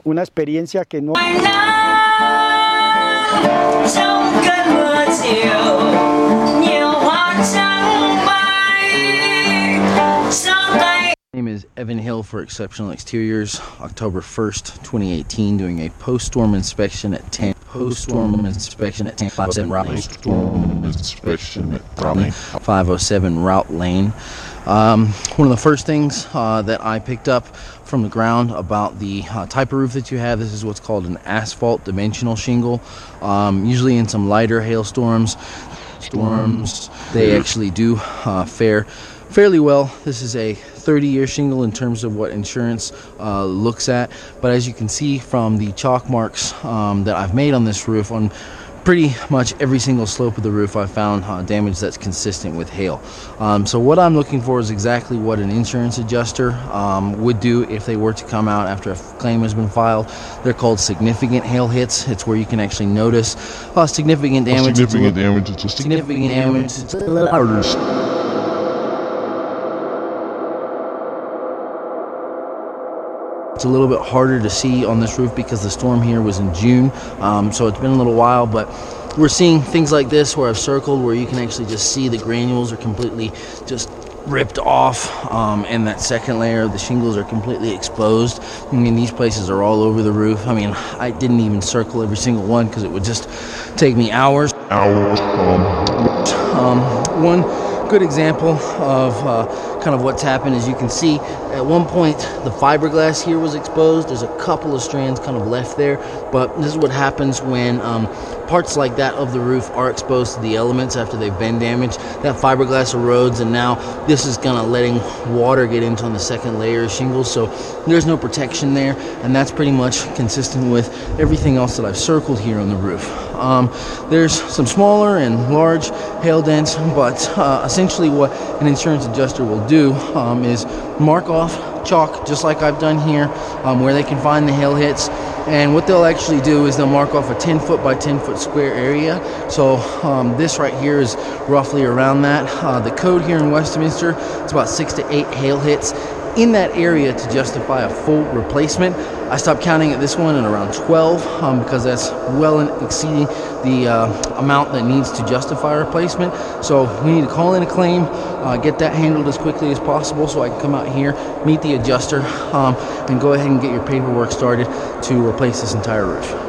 una experiencia que no... My name is Evan Hill for Exceptional Exteriors. October 1st, 2018, doing a post-storm inspection at 10. Post-storm inspection at 10. 507 Route Lane. Post-storm inspection at Route Lane. 507 Route Lane. One of the first things that I picked up from the ground about the type of roof that you have, this is what's called an asphalt dimensional shingle. Usually in some lighter hailstorms, they actually do fare fairly well. This is a 30-year shingle in terms of what insurance looks at, but as you can see from the chalk marks that I've made on this roof, on pretty much every single slope of the roof, I found damage that's consistent with hail. So what I'm looking for is exactly what an insurance adjuster would do if they were to come out after a claim has been filed. They're called significant hail hits. It's where you can actually notice significant damage. Significant damage. It's a little harder. It's a little bit harder to see on this roof because the storm here was in June, so it's been a little while, but we're seeing things like this where I've circled where you can actually just see the granules are completely just ripped off, and that second layer of the shingles are completely exposed. I mean, these places are all over the roof. I mean, I didn't even circle every single one because it would just take me hours. One good example of kind of what's happened is you can see at one point the fiberglass here was exposed. There's a couple of strands kind of left there, but this is what happens when parts like that of the roof are exposed to the elements after they've been damaged. That fiberglass erodes, and now this is kind of letting water get into on the second layer of shingles, so there's no protection there, and that's pretty much consistent with everything else that I've circled here on the roof. There's some smaller and large hail dents, but essentially what an insurance adjuster will do is mark off chalk, just like I've done here, where they can find the hail hits. And what they'll actually do is they'll mark off a 10-foot by 10-foot square area. So this right here is roughly around that. The code here in Westminster, it's about 6 to 8 hail hits in that area to justify a full replacement. I stopped counting at this one at around 12 because that's well exceeding the amount that needs to justify a replacement. So we need to call in a claim, get that handled as quickly as possible so I can come out here, meet the adjuster, and go ahead and get your paperwork started to replace this entire roof.